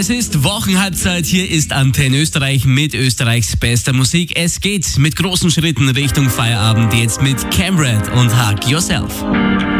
Es ist Wochenhalbzeit, hier ist Antenne Österreich mit Österreichs bester Musik. Es geht mit großen Schritten Richtung Feierabend jetzt mit Camred und Hug Yourself.